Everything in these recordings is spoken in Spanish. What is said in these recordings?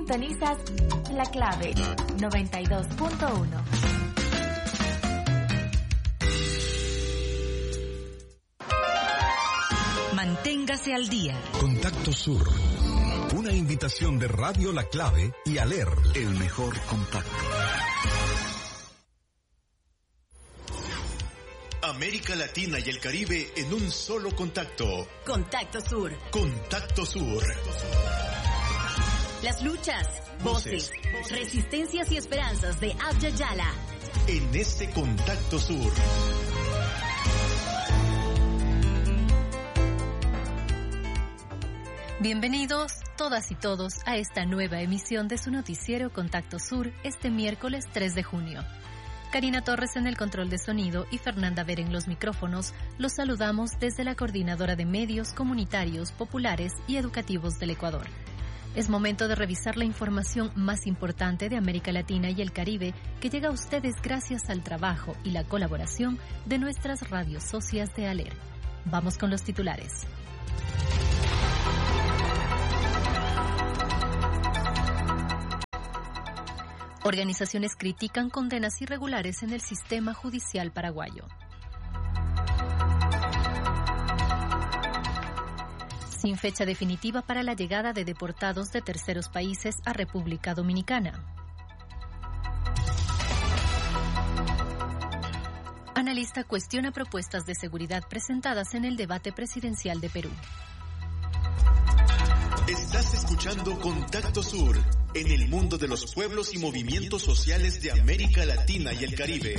Sintonizas La Clave 92.1. Manténgase al día. Contacto Sur. Una invitación de Radio La Clave y Aler, el mejor contacto. América Latina y el Caribe en un solo contacto. Contacto Sur. Contacto Sur. Las luchas, voces, resistencias y esperanzas de Abya Yala. En este Contacto Sur. Bienvenidos todas y todos a esta nueva emisión de su noticiero Contacto Sur este miércoles 3 de junio. Karina Torres en el control de sonido y Fernanda Ver en los micrófonos. Los saludamos desde la Coordinadora de Medios Comunitarios, Populares y Educativos del Ecuador. Es momento de revisar la información más importante de América Latina y el Caribe que llega a ustedes gracias al trabajo y la colaboración de nuestras radios socias de ALER. Vamos con los titulares. Organizaciones critican condenas irregulares en el sistema judicial paraguayo. Sin fecha definitiva para la llegada de deportados de terceros países a República Dominicana. Analista cuestiona propuestas de seguridad presentadas en el debate presidencial de Perú. Estás escuchando Contacto Sur, en el mundo de los pueblos y movimientos sociales de América Latina y el Caribe.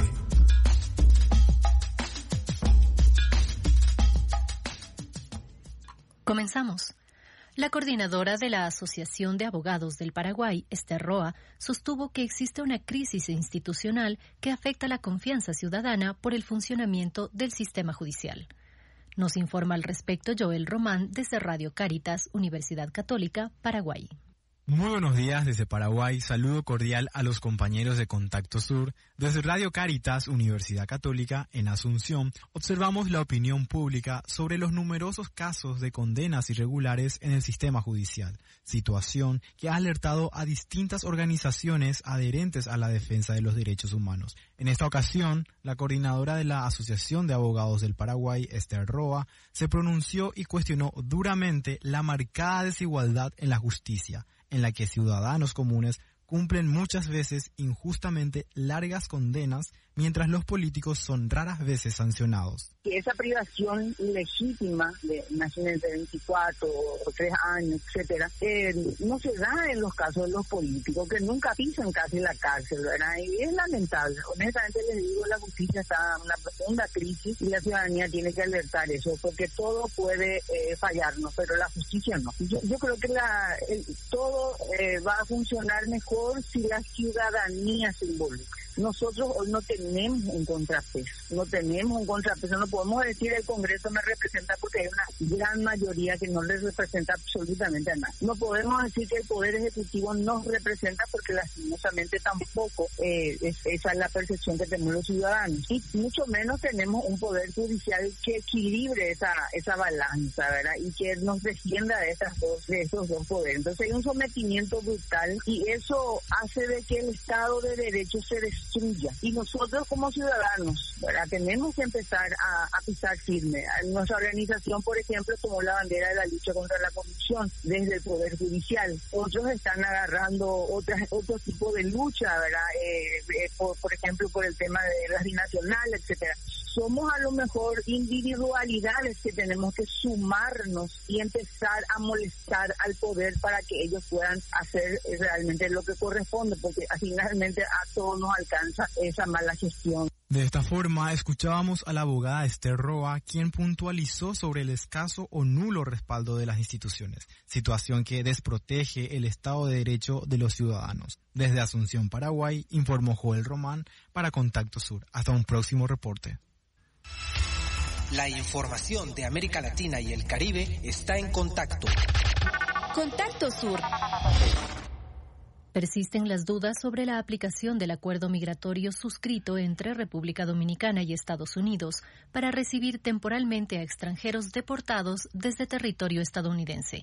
Comenzamos. La coordinadora de la Asociación de Abogados del Paraguay, Esther Roa, sostuvo que existe una crisis institucional que afecta la confianza ciudadana por el funcionamiento del sistema judicial. Nos informa al respecto Joel Román desde Radio Cáritas, Universidad Católica, Paraguay. Muy buenos días desde Paraguay, saludo cordial a los compañeros de Contacto Sur. Desde Radio Cáritas, Universidad Católica, en Asunción, observamos la opinión pública sobre los numerosos casos de condenas irregulares en el sistema judicial, situación que ha alertado a distintas organizaciones adherentes a la defensa de los derechos humanos. En esta ocasión, la coordinadora de la Asociación de Abogados del Paraguay, Esther Roa, se pronunció y cuestionó duramente la marcada desigualdad en la justicia, en la que ciudadanos comunes cumplen muchas veces injustamente largas condenas, mientras los políticos son raras veces sancionados. Que esa privación ilegítima, de imagínense 24 o 3 años, etcétera, no se da en los casos de los políticos, que nunca pisan casi la cárcel, ¿verdad? Y es lamentable. Honestamente les digo, la justicia está en una profunda crisis y la ciudadanía tiene que alertar eso, porque todo puede fallarnos, pero la justicia no. Yo creo que todo va a funcionar mejor si la ciudadanía se involucra. Nosotros hoy no tenemos un contrapeso, no podemos decir el Congreso me representa porque hay una gran mayoría que no les representa absolutamente a nadie. No podemos decir que el Poder Ejecutivo nos representa porque lastimosamente tampoco esa es la percepción que tenemos los ciudadanos. Y mucho menos tenemos un Poder Judicial que equilibre esa balanza, ¿verdad? Y que nos defienda de esos dos poderes. Entonces hay un sometimiento brutal y eso hace de que el Estado de Derecho se destruya. Y nosotros como ciudadanos, ¿verdad?, tenemos que empezar a pisar firme. Nuestra organización, por ejemplo, tomó la bandera de la lucha contra la corrupción desde el Poder Judicial. Otros están agarrando otro tipo de lucha, ¿verdad? Por ejemplo, por el tema de la binacional, etcétera. Somos a lo mejor individualidades que tenemos que sumarnos y empezar a molestar al poder para que ellos puedan hacer realmente lo que corresponde, porque finalmente a todos nos alcanza esa mala gestión. De esta forma, escuchábamos a la abogada Esther Roa, quien puntualizó sobre el escaso o nulo respaldo de las instituciones, situación que desprotege el Estado de Derecho de los ciudadanos. Desde Asunción, Paraguay, informó Joel Román para Contacto Sur. Hasta un próximo reporte. La información de América Latina y el Caribe está en Contacto. Contacto Sur. Persisten las dudas sobre la aplicación del acuerdo migratorio suscrito entre República Dominicana y Estados Unidos para recibir temporalmente a extranjeros deportados desde territorio estadounidense.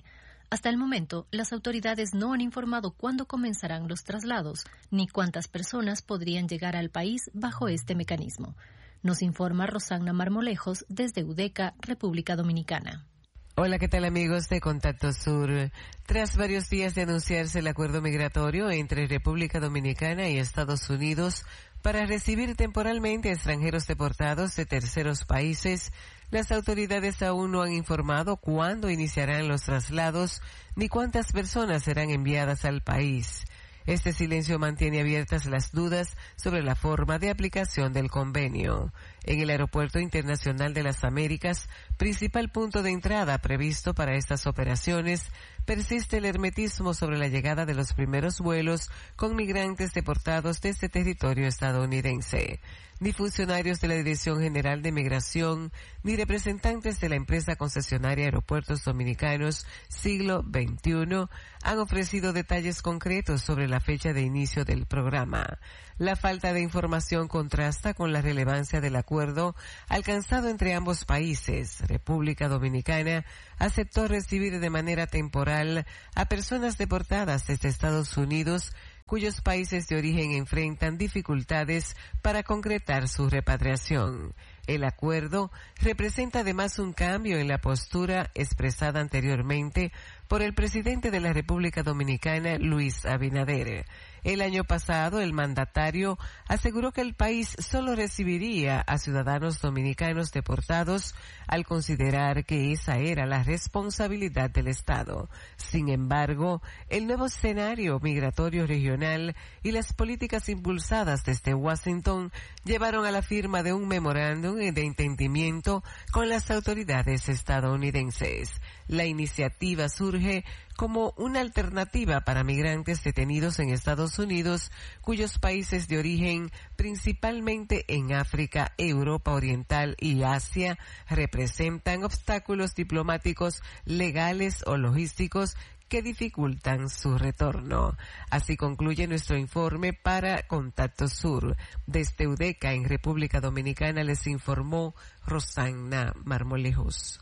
Hasta el momento, las autoridades no han informado cuándo comenzarán los traslados, ni cuántas personas podrían llegar al país bajo este mecanismo. Nos informa Rosana Marmolejos desde Udeca, República Dominicana. Hola, ¿qué tal amigos de Contacto Sur? Tras varios días de anunciarse el acuerdo migratorio entre República Dominicana y Estados Unidos para recibir temporalmente a extranjeros deportados de terceros países, las autoridades aún no han informado cuándo iniciarán los traslados ni cuántas personas serán enviadas al país. Este silencio mantiene abiertas las dudas sobre la forma de aplicación del convenio. En el Aeropuerto Internacional de las Américas, principal punto de entrada previsto para estas operaciones, persiste el hermetismo sobre la llegada de los primeros vuelos con migrantes deportados de este territorio estadounidense. Ni funcionarios de la Dirección General de Migración, ni representantes de la empresa concesionaria Aeropuertos Dominicanos Siglo XXI han ofrecido detalles concretos sobre la fecha de inicio del programa. La falta de información contrasta con la relevancia del acuerdo alcanzado entre ambos países. República Dominicana aceptó recibir de manera temporal a personas deportadas desde Estados Unidos cuyos países de origen enfrentan dificultades para concretar su repatriación. El acuerdo representa además un cambio en la postura expresada anteriormente por el presidente de la República Dominicana, Luis Abinader. El año pasado, el mandatario aseguró que el país solo recibiría a ciudadanos dominicanos deportados al considerar que esa era la responsabilidad del Estado. Sin embargo, el nuevo escenario migratorio regional y las políticas impulsadas desde Washington llevaron a la firma de un memorándum de entendimiento con las autoridades estadounidenses. La iniciativa surge como una alternativa para migrantes detenidos en Estados Unidos, cuyos países de origen, principalmente en África, Europa Oriental y Asia, representan obstáculos diplomáticos, legales o logísticos que dificultan su retorno. Así concluye nuestro informe para Contacto Sur. Desde Udeca, en República Dominicana, les informó Rosana Marmolejos.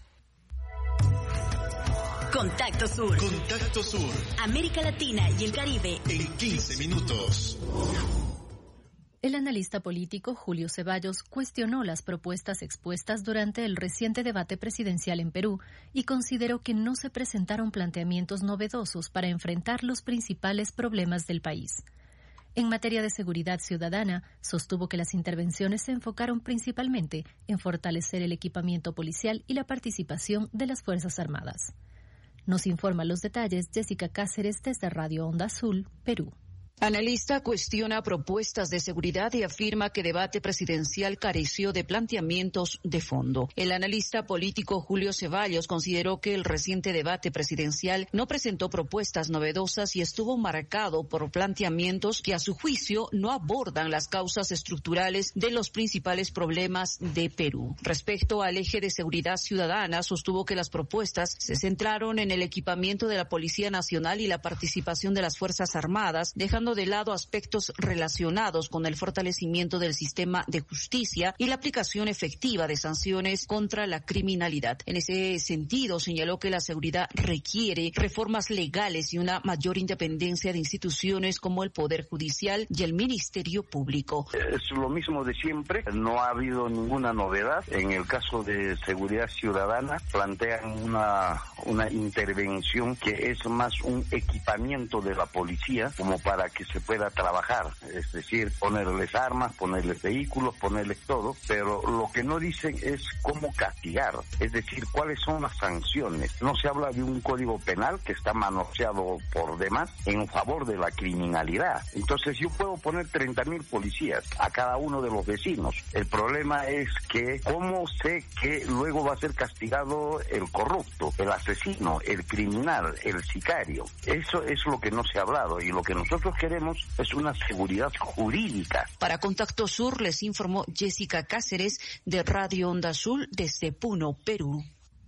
Contacto Sur. Contacto Sur. América Latina y el Caribe. En 15 minutos. El analista político Julio Ceballos cuestionó las propuestas expuestas durante el reciente debate presidencial en Perú y consideró que no se presentaron planteamientos novedosos para enfrentar los principales problemas del país. En materia de seguridad ciudadana, sostuvo que las intervenciones se enfocaron principalmente en fortalecer el equipamiento policial y la participación de las Fuerzas Armadas. Nos informa los detalles Jessica Cáceres desde Radio Onda Azul, Perú. Analista cuestiona propuestas de seguridad y afirma que debate presidencial careció de planteamientos de fondo. El analista político Julio Ceballos consideró que el reciente debate presidencial no presentó propuestas novedosas y estuvo marcado por planteamientos que a su juicio no abordan las causas estructurales de los principales problemas de Perú. Respecto al eje de seguridad ciudadana, sostuvo que las propuestas se centraron en el equipamiento de la Policía Nacional y la participación de las Fuerzas Armadas, dejando de lado aspectos relacionados con el fortalecimiento del sistema de justicia y la aplicación efectiva de sanciones contra la criminalidad. En ese sentido, señaló que la seguridad requiere reformas legales y una mayor independencia de instituciones como el Poder Judicial y el Ministerio Público. Es lo mismo de siempre, no ha habido ninguna novedad. En el caso de seguridad ciudadana, plantean una intervención que es más un equipamiento de la policía como para que se pueda trabajar, es decir, ponerles armas, ponerles vehículos, ponerles todo, pero lo que no dicen es cómo castigar, es decir, cuáles son las sanciones. No se habla de un código penal que está manoseado por demás en favor de la criminalidad. Entonces yo puedo poner 30,000 policías a cada uno de los vecinos. El problema es que cómo sé que luego va a ser castigado el corrupto, el asesino, el criminal, el sicario. Eso es lo que no se ha hablado y lo que nosotros queremos es una seguridad jurídica. Para Contacto Sur les informó Jessica Cáceres de Radio Onda Azul desde Puno, Perú.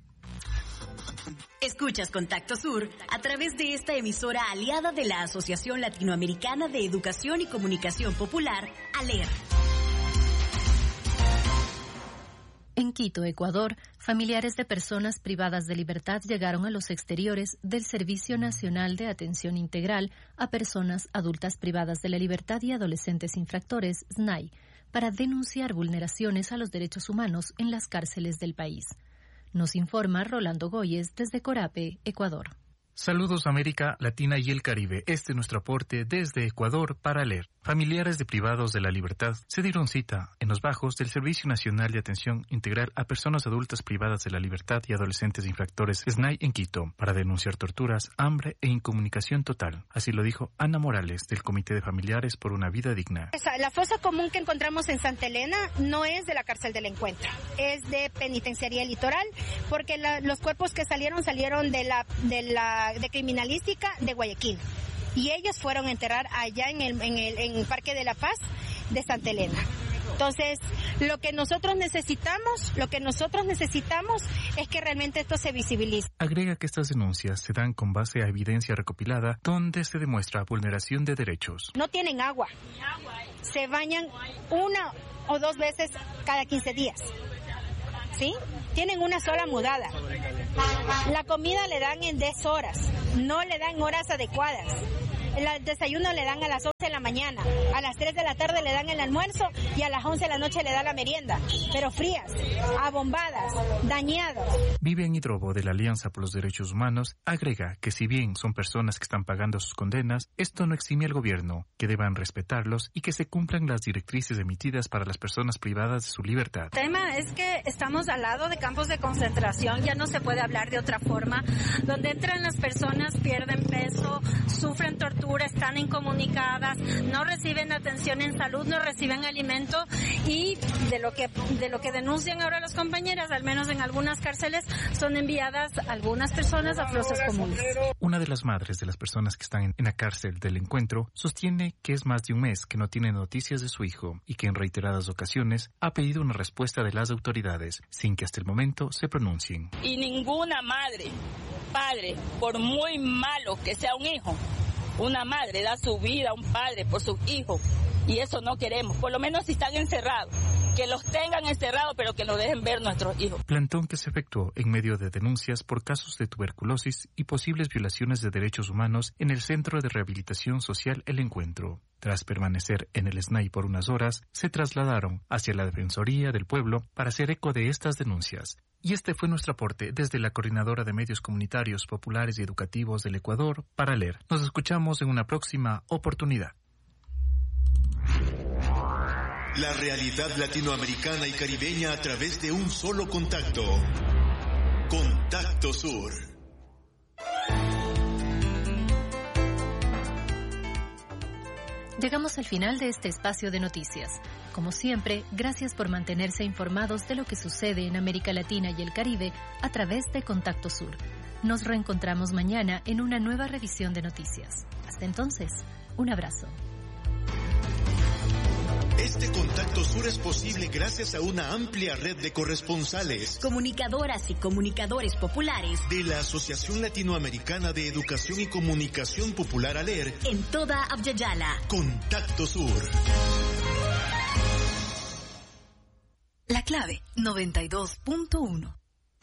Escuchas Contacto Sur a través de esta emisora aliada de la Asociación Latinoamericana de Educación y Comunicación Popular, ALER. En En Quito, Ecuador, familiares de personas privadas de libertad llegaron a los exteriores del Servicio Nacional de Atención Integral a Personas Adultas Privadas de la Libertad y Adolescentes Infractores, SNAI, para denunciar vulneraciones a los derechos humanos en las cárceles del país. Nos informa Rolando Goyes desde Corape, Ecuador. Saludos América Latina y el Caribe. Este es nuestro aporte desde Ecuador para leer. Familiares de privados de la libertad se dieron cita en los bajos del Servicio Nacional de Atención Integral a Personas Adultas Privadas de la Libertad y Adolescentes Infractores, SNAI, en Quito, para denunciar torturas, hambre e incomunicación total. Así lo dijo Ana Morales, del Comité de Familiares por una Vida Digna. La fosa común que encontramos en Santa Elena no es de la cárcel del Encuentro, es de Penitenciaría Litoral, porque los cuerpos que salieron de criminalística de Guayaquil. Y ellos fueron a enterrar allá en el Parque de la Paz de Santa Elena. Entonces, lo que nosotros necesitamos es que realmente esto se visibilice. Agrega que estas denuncias se dan con base a evidencia recopilada donde se demuestra vulneración de derechos. No tienen agua. Se bañan 1 o 2 veces cada 15 días. ¿Sí? Tienen una sola mudada. La comida le dan en 10 horas, no le dan horas adecuadas. El desayuno le dan a las 11 de la mañana, a las 3 de la tarde le dan el almuerzo y a las 11 de la noche le dan la merienda, pero frías, abombadas, dañadas. Vivian Hidrobo, de la Alianza por los Derechos Humanos, agrega que si bien son personas que están pagando sus condenas, esto no exime al gobierno, que deban respetarlos y que se cumplan las directrices emitidas para las personas privadas de su libertad. El tema es que estamos al lado de campos de concentración, ya no se puede hablar de otra forma, donde entran las personas, pierden peso, sufren tortura, están incomunicadas, no reciben atención en salud, no reciben alimento y de lo que denuncian ahora las compañeras, al menos en algunas cárceles, son enviadas algunas personas a fosas comunes. Una de las madres de las personas que están en la cárcel del Encuentro sostiene que es más de un mes que no tiene noticias de su hijo y que en reiteradas ocasiones ha pedido una respuesta de las autoridades sin que hasta el momento se pronuncien. Y ninguna madre, padre, por muy malo que sea un hijo, una madre da su vida a un padre por sus hijos y eso no queremos. Por lo menos si están encerrados, que los tengan encerrados pero que nos dejen ver nuestros hijos. Plantón que se efectuó en medio de denuncias por casos de tuberculosis y posibles violaciones de derechos humanos en el Centro de Rehabilitación Social El Encuentro. Tras permanecer en el SNAI por unas horas, se trasladaron hacia la Defensoría del Pueblo para hacer eco de estas denuncias. Y este fue nuestro aporte desde la Coordinadora de Medios Comunitarios, Populares y Educativos del Ecuador para leer. Nos escuchamos en una próxima oportunidad. La realidad latinoamericana y caribeña a través de un solo contacto. Contacto Sur. Llegamos al final de este espacio de noticias. Como siempre, gracias por mantenerse informados de lo que sucede en América Latina y el Caribe a través de Contacto Sur. Nos reencontramos mañana en una nueva revisión de noticias. Hasta entonces, un abrazo. Este Contacto Sur es posible gracias a una amplia red de corresponsales, comunicadoras y comunicadores populares de la Asociación Latinoamericana de Educación y Comunicación Popular ALER en toda Abya-Yala. Contacto Sur. La clave 92.1.